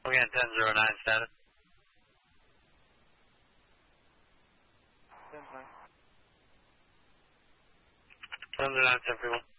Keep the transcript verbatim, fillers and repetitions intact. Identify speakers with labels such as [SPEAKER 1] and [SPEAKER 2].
[SPEAKER 1] Again, ten zero nine status.
[SPEAKER 2] ten nine.
[SPEAKER 1] ten zero nine, ten three one.